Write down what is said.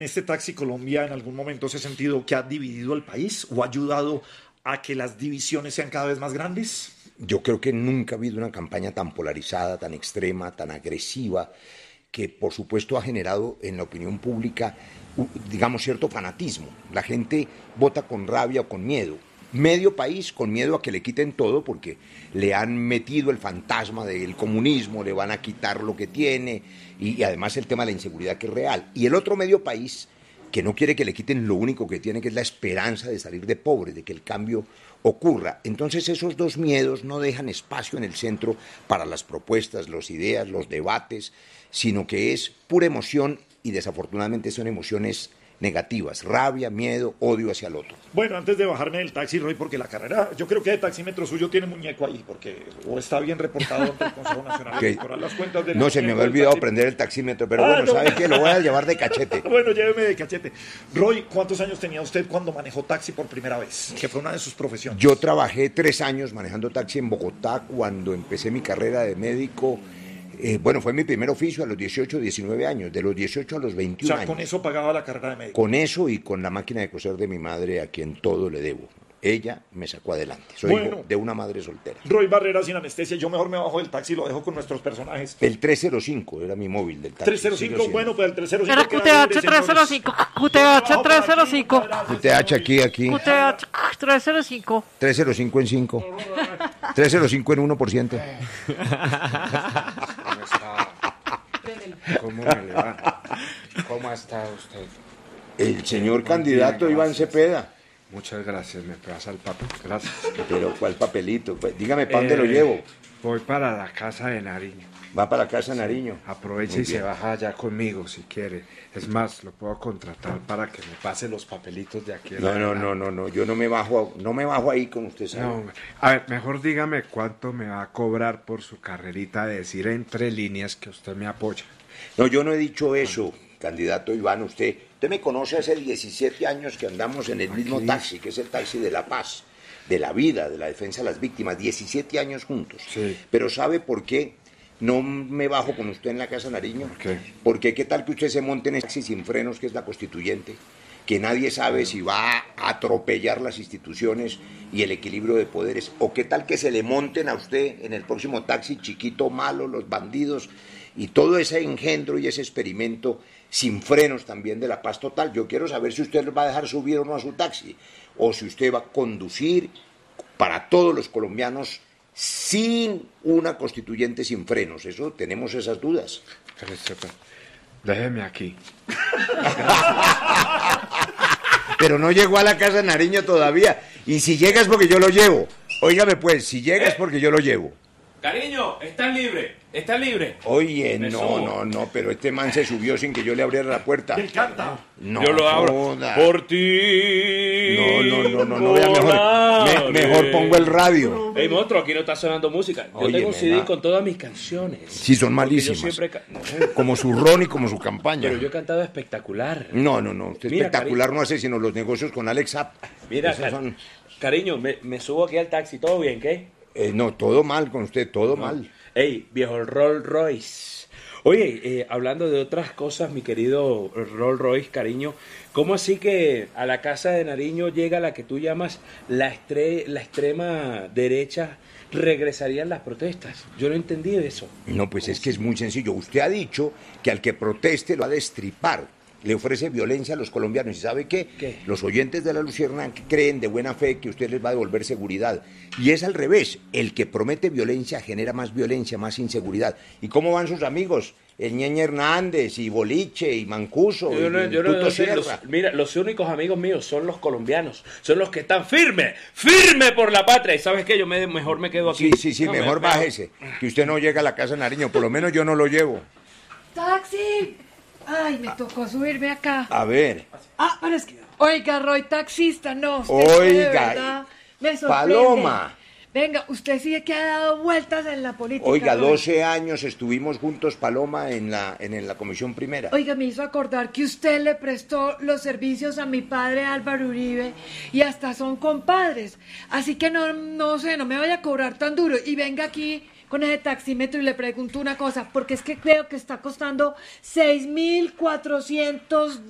¿Este Taxi Colombia en algún momento se ha sentido que ha dividido el país o ha ayudado a que las divisiones sean cada vez más grandes? Yo creo que nunca ha habido una campaña tan polarizada, tan extrema, tan agresiva, que por supuesto ha generado en la opinión pública, digamos, cierto fanatismo. La gente vota con rabia o con miedo. Medio país con miedo a que le quiten todo porque le han metido el fantasma del comunismo, le van a quitar lo que tiene y además el tema de la inseguridad que es real. Y el otro medio país que no quiere que le quiten lo único que tiene, que es la esperanza de salir de pobre, de que el cambio ocurra. Entonces esos dos miedos no dejan espacio en el centro para las propuestas, las ideas, los debates, sino que es pura emoción y desafortunadamente son emociones negativas, rabia, miedo, odio hacia el otro. Bueno, antes de bajarme del taxi, Roy, porque la carrera, yo creo que de taxímetro suyo tiene muñeco ahí, porque o está bien reportado ante el Consejo Nacional Electoral las cuentas del... No, se me había olvidado prender el taxímetro, pero bueno, no. ¿sabe qué? Lo voy a llevar de cachete. Bueno, lléveme de cachete. Roy, ¿cuántos años tenía usted cuando manejó taxi por primera vez? Que fue una de sus profesiones. Yo trabajé 3 años manejando taxi en Bogotá cuando empecé mi carrera de médico. Bueno, fue mi primer oficio a los 18, 19 años, de los 18 a los 21 años. O sea, con eso pagaba la carrera de médico. Con eso y con la máquina de coser de mi madre, a quien todo le debo. Ella me sacó adelante. Soy hijo de una madre soltera. Roy Barrera sin anestesia. Yo mejor me bajo del taxi y lo dejo con nuestros personajes. El 305 era mi móvil del taxi. 305, bueno, pues el 305. Era QTH 305. QTH 305. QTH aquí. QTH 305. 305 en 5. 305 en 1%. ¿Cómo me le va? ¿Cómo ha estado usted? El señor candidato bien, Iván Cepeda. Muchas gracias, me pasa el papel. Gracias. Pero, ¿cuál papelito? Pues, dígame, ¿para dónde lo llevo? Voy para la casa de Nariño. Va para la casa de Nariño. Aproveche y se baja allá conmigo si quiere. Es más, lo puedo contratar para que me pase los papelitos de aquí. No, yo no me bajo ahí con usted, ¿sabe? No, a ver, mejor dígame cuánto me va a cobrar por su carrerita de decir entre líneas que usted me apoya. No, yo no he dicho eso, candidato Iván. Usted me conoce hace 17 años que andamos en el mismo taxi, que es el taxi de la paz, de la vida, de la defensa de las víctimas. 17 años juntos. Sí. Pero ¿sabe por qué no me bajo con usted en la casa Nariño? ¿Por qué? Porque qué tal que usted se monte en el taxi sin frenos, que es la constituyente, que nadie sabe si va a atropellar las instituciones y el equilibrio de poderes, o qué tal que se le monten a usted en el próximo taxi chiquito, malo, los bandidos, y todo ese engendro y ese experimento sin frenos también de la paz total. Yo quiero saber si usted va a dejar subir o no a su taxi, o si usted va a conducir para todos los colombianos sin una constituyente sin frenos. Eso, tenemos esas dudas. Déjeme aquí. Pero no llegó a la casa de Nariño todavía. Y si llega es porque yo lo llevo. Óigame pues, si llega es porque yo lo llevo. Cariño, estás libre. Oye, no, pero este man se subió sin que yo le abriera la puerta. Me encanta. No, Yo lo abro joda. por ti. No, vea, mejor pongo el radio. Ey, monstruo, aquí no está sonando música. Yo Oye, tengo un CD nena. con todas mis canciones. Sí, son Porque malísimas. Yo siempre Como su ron y como su campaña. Pero yo he cantado espectacular. No, usted Mira, espectacular no hace sino los negocios con Alex Zapp. Mira, Esos son... cariño, me subo aquí al taxi, ¿todo bien, qué? No, todo mal con usted, todo mal. Ey, viejo Rolls Royce. Oye, hablando de otras cosas, mi querido Rolls Royce, cariño, ¿cómo así que a la casa de Nariño llega la que tú llamas la extrema derecha? ¿Regresarían las protestas? Yo no entendí eso. No, pues es que es muy sencillo. Usted ha dicho que al que proteste lo va a destripar. Le ofrece violencia a los colombianos. ¿Y sabe qué? ¿Qué? Los oyentes de la Luciérnaga creen de buena fe que usted les va a devolver seguridad. Y es al revés. El que promete violencia genera más violencia, más inseguridad. ¿Y cómo van sus amigos? El Ñeñe Hernández, y Boliche, y Mancuso, Yo y no Tuto sé, Sierra. mira, los únicos amigos míos son los colombianos, son los que están firme por la patria. ¿Y sabes qué? Yo mejor me quedo aquí. Sí, No, mejor bájese. Que usted no llega a la casa de Nariño. Por lo menos yo no lo llevo. ¡Taxi! Ay, me tocó subirme acá. A ver. Pero es que... Oiga, Roy, taxista, no. Usted Oiga, de verdad me sorprende. Paloma. Venga, usted sí que ha dado vueltas en la política. Oiga, Roy. 12 años estuvimos juntos, Paloma, en la Comisión Primera. Oiga, me hizo acordar que usted le prestó los servicios a mi padre Álvaro Uribe y hasta son compadres. Así que no sé, no me vaya a cobrar tan duro. Y venga aquí con ese taxímetro y le pregunto una cosa, porque es que creo que está costando $6,400